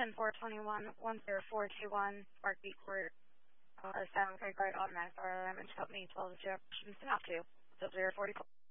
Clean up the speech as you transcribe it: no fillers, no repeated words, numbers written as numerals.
10-421-10421, Mark B. Court, Sound Credit Card Automatic Fire Alarm and Company 12 0 Stop to 044.